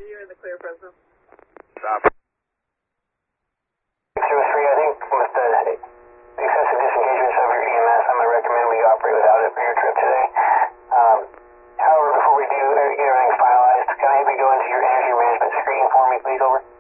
you're in the clear, President. Stop. 603, I think with the excessive disengagements of your EMS, I'm going to recommend we operate without it for your trip today. However, before we do get everything finalized, can I have you go into your energy management screening for me, please, over?